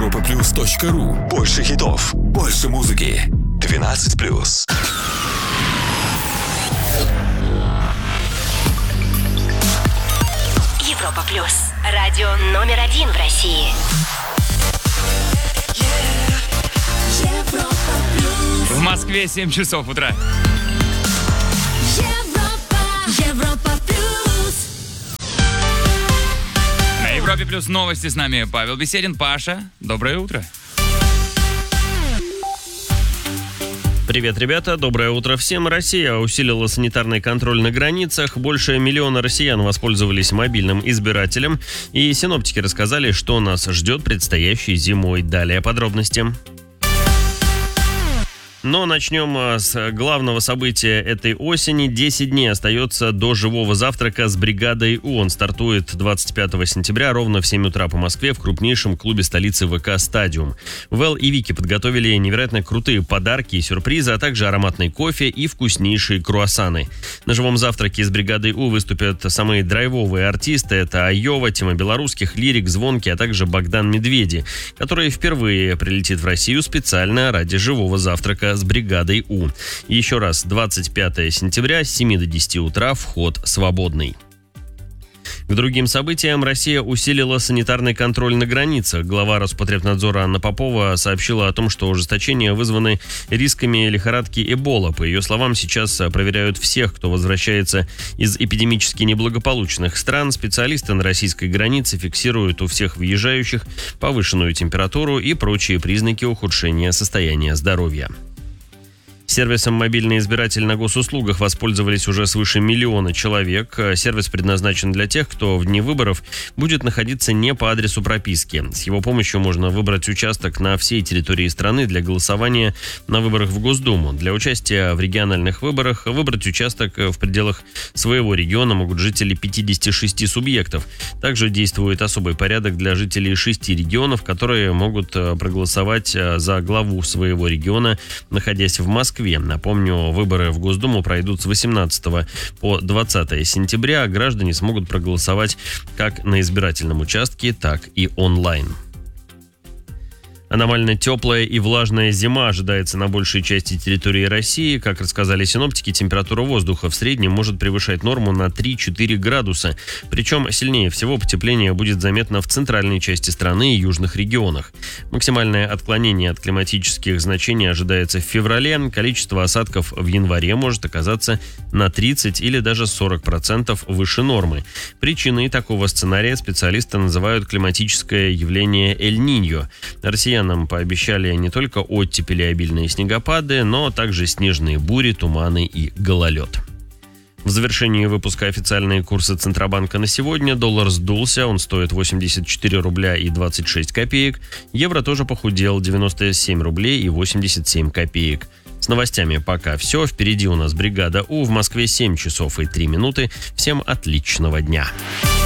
europaplus.ru. Больше хитов, больше музыки. 12+. Европа Плюс. Радио номер 1 в России. В Москве 7 часов утра. Европа Плюс. На Европе Плюс новости, с нами Павел Беседин. Паша, доброе утро. Привет, ребята, доброе утро всем. Россия усилила санитарный контроль на границах. Больше 1 миллиона россиян воспользовались мобильным избирателем. И синоптики рассказали, что нас ждет предстоящей зимой. Далее подробности. Но начнем с главного события этой осени. 10 дней остается до живого завтрака с бригадой У. Он стартует 25 сентября ровно в 7 утра по Москве в крупнейшем клубе столицы ВК «Стадиум». Вэл и Вики подготовили невероятно крутые подарки и сюрпризы, а также ароматный кофе и вкуснейшие круассаны. На живом завтраке с бригадой У выступят самые драйвовые артисты. Это Айова, Тима Белорусских, Лирик, Звонкий, а также Богдан Медведи, который впервые прилетит в Россию специально ради живого завтрака с бригадой У. И еще раз, 25 сентября с 7 до 10 утра вход свободный. К другим событиям. Россия усилила санитарный контроль на границах. Глава Роспотребнадзора Анна Попова сообщила о том, что ужесточения вызваны рисками лихорадки Эбола. По ее словам, сейчас проверяют всех, кто возвращается из эпидемически неблагополучных стран. Специалисты на российской границе фиксируют у всех въезжающих повышенную температуру и прочие признаки ухудшения состояния здоровья. Сервисом «Мобильный избиратель» на госуслугах воспользовались уже свыше 1 миллиона человек. Сервис предназначен для тех, кто в дни выборов будет находиться не по адресу прописки. С его помощью можно выбрать участок на всей территории страны для голосования на выборах в Госдуму. Для участия в региональных выборах выбрать участок в пределах своего региона могут жители 56 субъектов. Также действует особый порядок для жителей 6 регионов, которые могут проголосовать за главу своего региона, находясь в Москве. Напомню, выборы в Госдуму пройдут с 18 по 20 сентября. Граждане смогут проголосовать как на избирательном участке, так и онлайн. Аномально теплая и влажная зима ожидается на большей части территории России. Как рассказали синоптики, температура воздуха в среднем может превышать норму на 3-4 градуса. Причем сильнее всего потепление будет заметно в центральной части страны и южных регионах. Максимальное отклонение от климатических значений ожидается в феврале. Количество осадков в январе может оказаться на 30 или даже 40% выше нормы. Причиной такого сценария специалисты называют климатическое явление Эль-Ниньо. Россияне нам пообещали не только оттепели и обильные снегопады, но также снежные бури, туманы и гололед. В завершении выпуска официальные курсы Центробанка на сегодня. Доллар сдулся, он стоит 84 рубля и 26 копеек. Евро тоже похудел, 97 рублей и 87 копеек. С новостями пока все. Впереди у нас бригада У. В Москве 7 часов и 3 минуты. Всем отличного дня.